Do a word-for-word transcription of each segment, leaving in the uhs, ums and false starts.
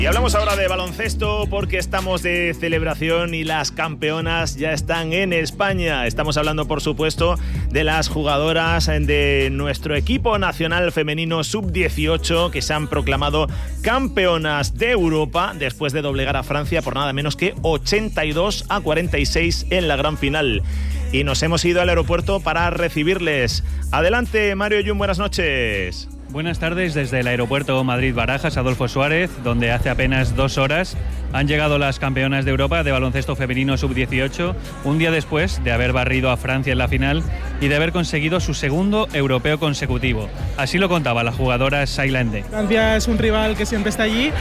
Y hablamos ahora de baloncesto porque estamos de celebración y las campeonas ya están en España. Estamos hablando, por supuesto, de las jugadoras de nuestro equipo nacional femenino sub dieciocho que se han proclamado campeonas de Europa después de doblegar a Francia por nada menos que ochenta y dos a cuarenta y seis en la gran final. Y nos hemos ido al aeropuerto para recibirles. Adelante, Mario Yun, buenas noches. Buenas tardes desde el aeropuerto Madrid-Barajas, Adolfo Suárez, donde hace apenas dos horas han llegado las campeonas de Europa de baloncesto femenino sub dieciocho, un día después de haber barrido a Francia en la final y de haber conseguido su segundo europeo consecutivo. Así lo contaba la jugadora Sayla Ende. Francia es un rival que siempre está allí.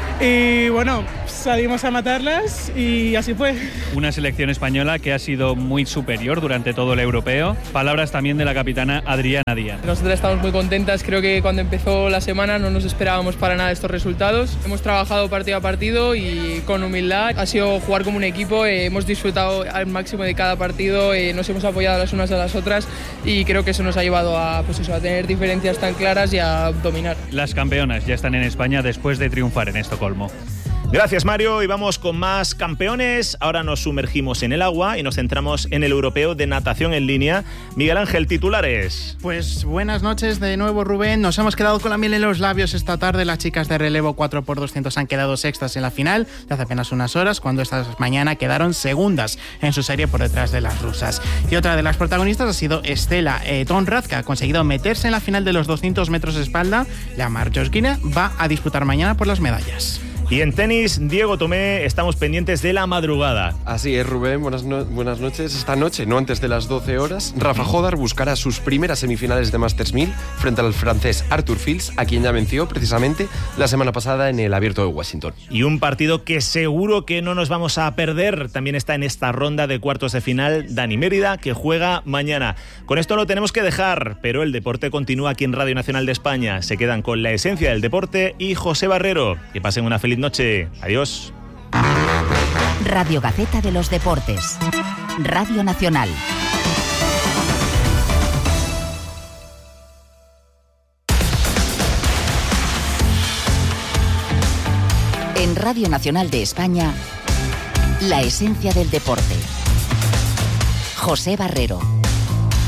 Y bueno, salimos a matarlas y así fue. Una selección española que ha sido muy superior durante todo el europeo. Palabras también de la capitana Adriana Díaz. Nosotras estamos muy contentas, creo que cuando empezó la semana no nos esperábamos para nada estos resultados. Hemos trabajado partido a partido y con humildad. Ha sido jugar como un equipo, eh, hemos disfrutado al máximo de cada partido, eh, nos hemos apoyado las unas a las otras y creo que eso nos ha llevado a, pues eso, a tener diferencias tan claras y a dominar. Las campeonas ya están en España después de triunfar en Estocolmo. Gracias, Mario, y vamos con más campeones. Ahora nos sumergimos en el agua y nos centramos en el europeo de natación en línea. Miguel Ángel, titulares. Pues buenas noches de nuevo, Rubén. Nos hemos quedado con la miel en los labios esta tarde. Las chicas de relevo cuatro por doscientos han quedado sextas en la final de hace apenas unas horas, cuando esta mañana quedaron segundas en su serie por detrás de las rusas. Y otra de las protagonistas ha sido Estela eh, Tonraz, que ha conseguido meterse en la final de los doscientos metros de espalda. La marroquina va a disputar mañana por las medallas. Y en tenis, Diego Tomé, estamos pendientes de la madrugada. Así es, Rubén, buenas, no- buenas noches. Esta noche, no antes de las doce horas, Rafa Jodar buscará sus primeras semifinales de Masters mil frente al francés Arthur Fils, a quien ya venció precisamente la semana pasada en el Abierto de Washington. Y un partido que seguro que no nos vamos a perder. También está en esta ronda de cuartos de final Dani Mérida, que juega mañana. Con esto lo tenemos que dejar, pero el deporte continúa aquí en Radio Nacional de España. Se quedan con la esencia del deporte y José Barrero. Que pasen una feliz noche. Adiós. Radio Gaceta de los Deportes. Radio Nacional. En Radio Nacional de España, la esencia del deporte. José Barrero.